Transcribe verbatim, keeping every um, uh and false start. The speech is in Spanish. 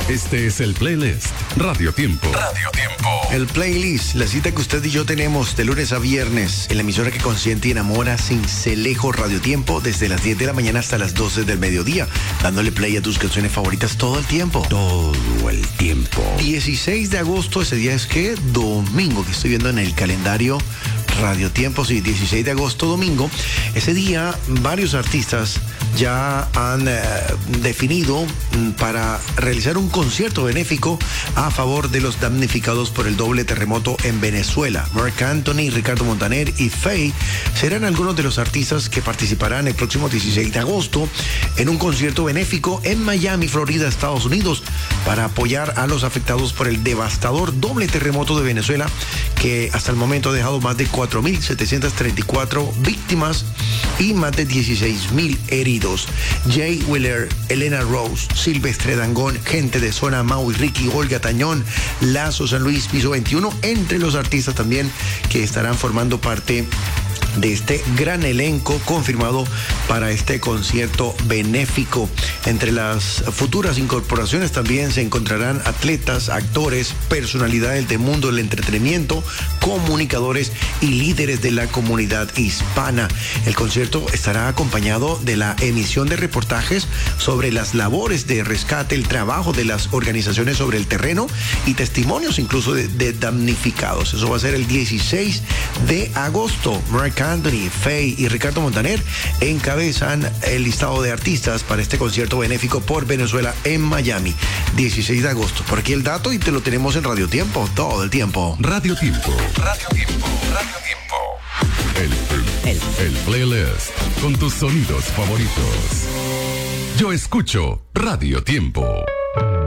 Este es el playlist Radio Tiempo. Radio Tiempo. El playlist, la cita que usted y yo tenemos de lunes a viernes en la emisora que consiente y enamora Cincelejo Radio Tiempo desde las diez de la mañana hasta las doce del mediodía, dándole play a tus canciones favoritas todo el tiempo. Todo el tiempo. dieciséis de agosto, ese día es que domingo, que estoy viendo en el calendario Radio Tiempo, sí, dieciséis de agosto, domingo. Ese día varios artistas ya han eh, definido mm, para realizar un concierto benéfico a favor de los damnificados por el doble terremoto en Venezuela. Marc Anthony, Ricardo Montaner y Faye serán algunos de los artistas que participarán el próximo dieciséis de agosto en un concierto benéfico en Miami, Florida, Estados Unidos, para apoyar a los afectados por el devastador doble terremoto de Venezuela, que hasta el momento ha dejado más de cuatro mil setecientas treinta y cuatro víctimas y más de dieciséis mil heridos. Jay Wheeler, Elena Rose, Silvestre Dangond, gente de Zona Maui, Ricky, Olga Tañón, Lazo, San Luis, Piso veintiuno, entre los artistas también que estarán formando parte de este gran elenco confirmado para este concierto benéfico. Entre las futuras incorporaciones también se encontrarán atletas, actores, personalidades del mundo del entretenimiento, comunicadores y líderes de la comunidad hispana. El concierto estará acompañado de la emisión de reportajes sobre las labores de rescate, el trabajo de las organizaciones sobre el terreno y testimonios incluso de, de damnificados. Eso va a ser el dieciséis de agosto. Marc Anthony, Faye y Ricardo Montaner encabezan el listado de artistas para este concierto benéfico por Venezuela en Miami, dieciséis de agosto. Por aquí el dato y te lo tenemos en Radio Tiempo, todo el tiempo. Radio Tiempo. Radio Tiempo. Radio Tiempo. El, el, el, el playlist con tus sonidos favoritos. Yo escucho Radio Tiempo.